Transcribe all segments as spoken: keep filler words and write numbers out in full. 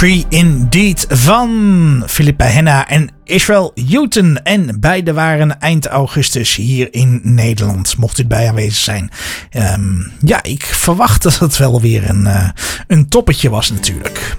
Free Indeed van Philippa Henna en Israel Houghton. En beide waren eind augustus hier in Nederland. Mocht u bij aanwezig zijn. Um, ja, ik verwacht dat het wel weer een, uh, een toppetje was natuurlijk.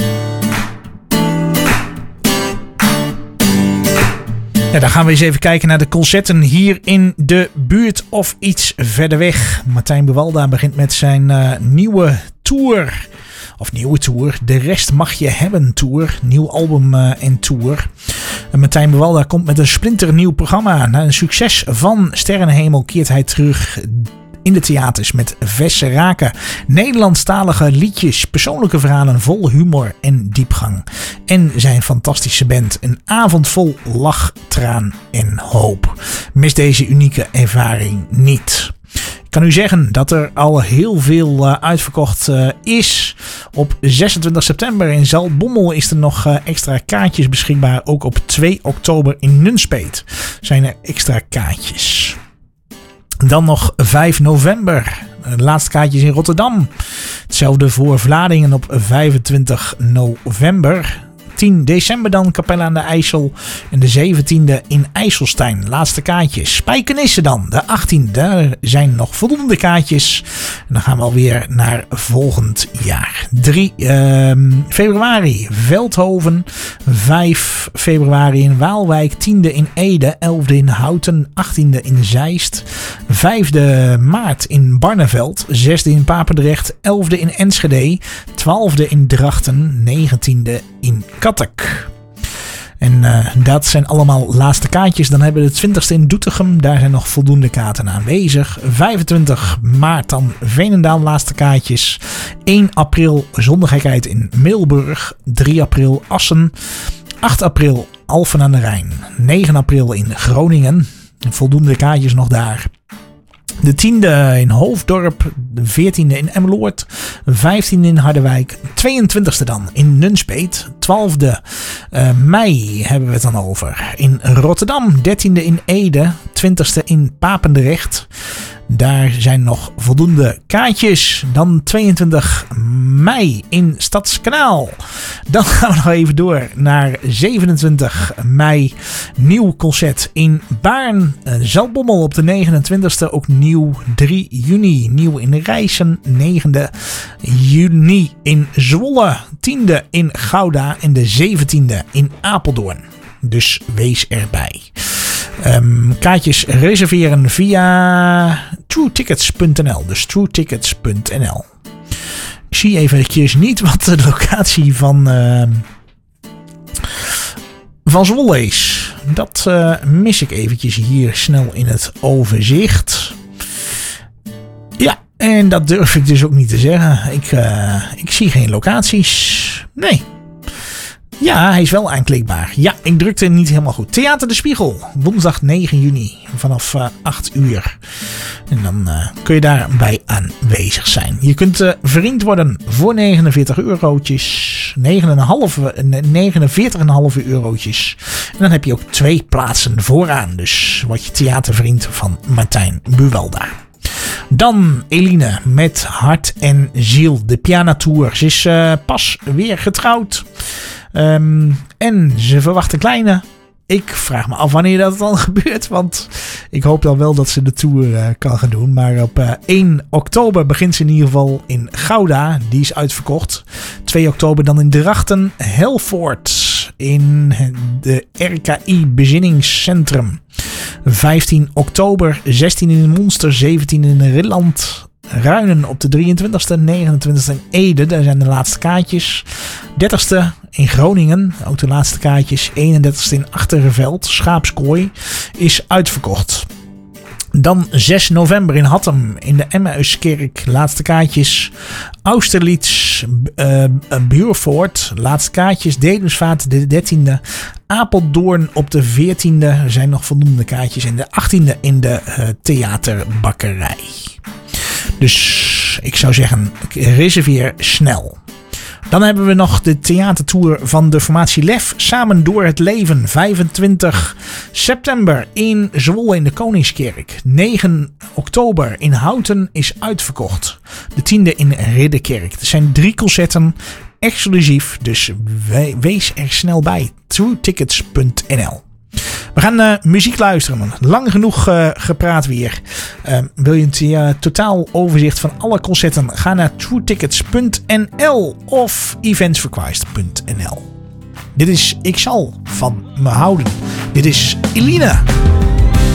Ja, dan gaan we eens even kijken naar de concerten hier in de buurt of iets verder weg. Martijn Buwalda begint met zijn uh, nieuwe tour. Of nieuwe tour. De rest mag je hebben tour. Nieuw album uh, en tour. En Martijn Buwalda komt met een splinternieuw programma. Na een succes van Sterrenhemel keert hij terug in de theaters met verse raken. Nederlandstalige liedjes, persoonlijke verhalen vol humor en diepgang. En zijn fantastische band. Een avond vol lach, traan en hoop. Mis deze unieke ervaring niet. Ik kan u zeggen dat er al heel veel uh, uitverkocht uh, is. Op zesentwintig september in Zaltbommel is er nog uh, extra kaartjes beschikbaar. Ook op twee oktober in Nunspeet zijn er extra kaartjes. Dan nog vijf november. De laatste kaartjes in Rotterdam. Hetzelfde voor Vlaardingen op vijfentwintig november. tien december dan Capelle aan de IJssel. En de zeventiende in IJsselstein. Laatste kaartjes. Spijkenisse dan. De achttiende. Daar zijn nog voldoende kaartjes. En dan gaan we alweer naar volgend jaar. drie februari Veldhoven. vijf februari in Waalwijk. tiende in Ede. elfde in Houten. achttiende in Zeist. vijfde maart in Barneveld. zesde in Papendrecht. elfde in Enschede. twaalfde in Drachten. negentiende in Kattek. En uh, dat zijn allemaal laatste kaartjes. Dan hebben we de twintigste in Doetinchem. Daar zijn nog voldoende kaarten aanwezig. vijfentwintig maart dan Veenendaal laatste kaartjes. één april Zonder Gekheid in Middelburg. drie april Assen. acht april Alphen aan de Rijn. negen april in Groningen. Voldoende kaartjes nog daar. De tiende in Hoofddorp, de veertiende in Emmeloord, vijftiende in Harderwijk, tweeëntwintigste dan in Nunspeet, twaalfde uh, mei hebben we het dan over in Rotterdam, dertiende in Ede, twintigste in Papendrecht. Daar zijn nog voldoende kaartjes. Dan tweeëntwintig mei in Stadskanaal. Dan gaan we nog even door naar zevenentwintig mei. Nieuw concert in Baarn. Zaltbommel op de negenentwintigste. Ook nieuw drie juni. Nieuw in Rijssen. negende juni in Zwolle. tiende in Gouda. En de zeventiende in Apeldoorn. Dus wees erbij. Um, kaartjes reserveren via true tickets punt n l. Dus true tickets punt n l. Ik zie eventjes niet wat de locatie van, uh, van Zwolle is. Dat uh, mis ik eventjes hier snel in het overzicht. Ja, en dat durf ik dus ook niet te zeggen. Ik, uh, ik zie geen locaties. Nee. Ja, hij is wel aanklikbaar. Ja, ik drukte niet helemaal goed. Theater de Spiegel. Woensdag negen juni. Vanaf uh, acht uur. En dan uh, kun je daarbij aanwezig zijn. Je kunt uh, vriend worden voor negenenveertig eurotjes. negenenveertig komma vijf eurotjes. En dan heb je ook twee plaatsen vooraan. Dus word je theatervriend van Martijn Buwalda. Dan Eline met Hart en Ziel. De pianatour. Ze is uh, pas weer getrouwd. Um, en ze verwacht een kleine. Ik vraag me af wanneer dat dan gebeurt. Want ik hoop dan wel dat ze de tour uh, kan gaan doen. Maar op uh, één oktober begint ze in ieder geval in Gouda. Die is uitverkocht. twee oktober dan in Drachten. Helvoort in de R K I Bezinningscentrum. vijftien oktober. zestien in Monster. zeventien in Rilland. Ruinen op de drieëntwintigste, negenentwintigste in Ede. Daar zijn de laatste kaartjes. dertigste in Groningen. Ook de laatste kaartjes. eenendertigste in Achterveld. Schaapskooi is uitverkocht. Dan zes november in Hattem in de Emmauskerk. Laatste kaartjes. Austerlitz, uh, Buurvoort. Laatste kaartjes. Dedemsvaart de dertiende. Apeldoorn op de veertiende. Er zijn nog voldoende kaartjes. En de achttiende in de uh, Theaterbakkerij. Dus ik zou zeggen, reserveer snel. Dan hebben we nog de theatertour van de formatie Lef. Samen door het leven. vijfentwintig september in Zwolle in de Koningskerk. negen oktober in Houten is uitverkocht. De tiende in Ridderkerk. Er zijn drie concerten. exclusief. Dus we- wees er snel bij. true tickets punt n l. We gaan uh, muziek luisteren, man. Lang genoeg uh, gepraat weer. Uh, wil je een uh, totaal overzicht van alle concerten? Ga naar true tickets punt n l of eventsverkwijst punt n l. Dit is Ik zal van me houden. Dit is Elina.